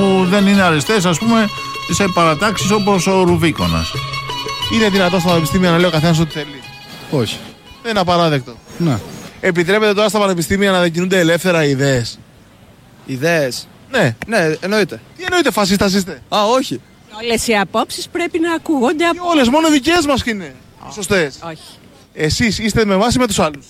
που δεν είναι αριστείες, ας πούμε, σε παρατάξεις όπως ο Ρουβίκονας. Είναι δυνατόν στα πανεπιστήμια να λέει ο καθένας ό,τι θέλει? Όχι. Δεν είναι απαράδεκτο. Ναι. Επιτρέπεται τώρα στα πανεπιστήμια να διακινούνται ελεύθερα ιδέες? Ιδέες. Ναι. Ναι, εννοείται. Τι εννοείται, φασίστας είστε? Όχι. Όλες οι απόψεις πρέπει να ακούγονται από... Όλες, μόνο δικές μας είναι σωστές. Όχι. Εσείς είστε με βάση με τους άλλους?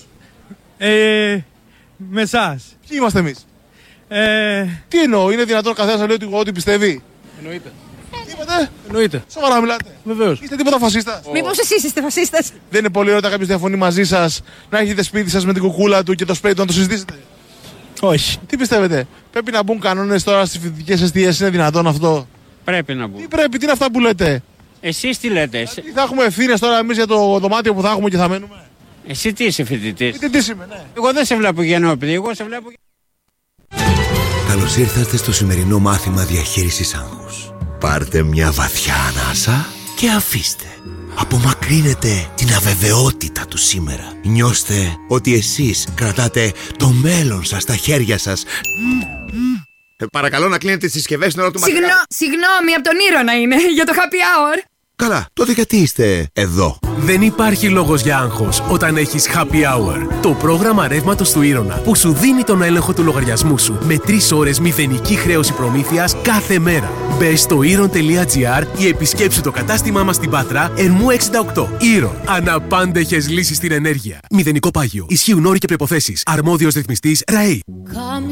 Με εσάς. Ποιοι είμαστε εμείς? Τι εννοώ, είναι δυνατόν ο καθένας να λέει ό,τι πιστεύει? Εννοείται. Τι είπατε? Εννοείται. Σοβαρά μιλάτε? Βεβαίως. Είστε τίποτα φασίστας? Μήπως εσείς είστε φασίστας? Δεν είναι πολύ ωραίο όταν κάποιος διαφωνεί μαζί σας να έχετε σπίτι σας με την κουκούλα του και το σπρέι του να το συζητήσετε? Όχι. Τι πιστεύετε, πρέπει να μπουν κανόνες τώρα στις φοιτητικές εστίες? Είναι δυνατόν αυτό? Πρέπει να μπουν. Τι πρέπει, τι είναι αυτά που λέτε? Εσείς τι λέτε? Τι θα έχουμε ευθύνες τώρα εμείς για το δωμάτιο που θα έχουμε και θα μένουμε? Εσύ τι είσαι φοιτητής? Τι είμαι, ναι. Εγώ δεν σε βλέπω γεννόπηδη, εγώ σε βλέπω... Καλώς ήρθατε στο σημερινό μάθημα διαχείρισης άγχους. Πάρτε μια βαθιά ανάσα και αφήστε. Απομακρύνετε την αβεβαιότητα του σήμερα. Νιώστε ότι εσείς κρατάτε το μέλλον σας στα χέρια σας. Παρακαλώ να κλείνετε τις συσκευές στην ώρα του μαθήματος. Συγγνώμη, από τον Ήρωνα είναι, για το happy hour. Καλά, τότε γιατί είστε εδώ? Δεν υπάρχει λόγος για άγχος όταν έχεις Happy Hour. Το πρόγραμμα ρεύματος του Ήρωνα που σου δίνει τον έλεγχο του λογαριασμού σου με 3 ώρες μηδενική χρέωση προμήθειας κάθε μέρα. Μπες στο Iron.gr ή επισκέψου το κατάστημά μας στην Πάτρα, Ερμού 68. Iron. Αναπάντεχες λύσεις στην ενέργεια. Μηδενικό πάγιο. Ισχύουν όροι και προϋποθέσεις. Αρμόδιος ρυθμιστής ΡΑΗ.